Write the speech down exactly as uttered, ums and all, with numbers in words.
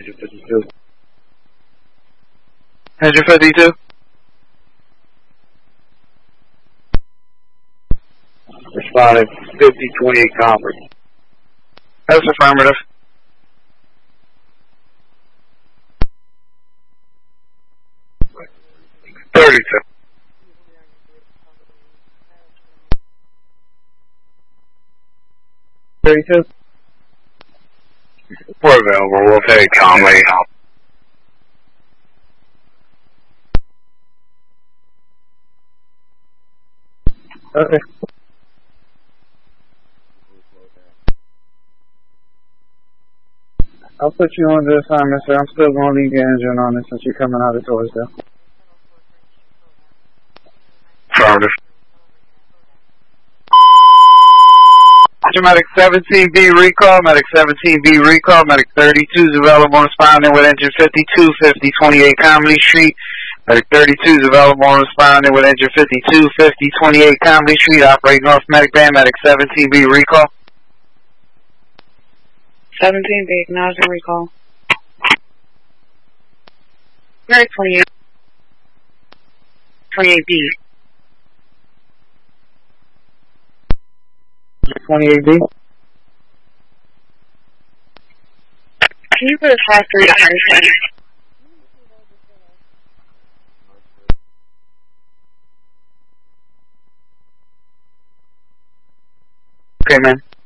Engine fifty-two. Engine fifty-two. Responded fifty twenty-eight Concord. That's affirmative. thirty-two. thirty-two. We're available. We'll take Conway. Okay. I'll put you on the assignment, sir. I'm still going to leave the engine on it since you're coming out of Torresdale. Affirmative. Medic seventeen B recall, Medic seventeen B recall, Medic thirty-two is available responding with engine fifty-two, fifty twenty-eight Comedy Street. Medic thirty-two is available responding with engine fifty-two, fifty twenty-eight Comedy Street, operate North Medic Band, Medic seventeen B recall. seventeen B, acknowledging recall. Medic twenty-eight, twenty-eight B. twenty-eight B. Can you put a five three to Harrison? Okay, man.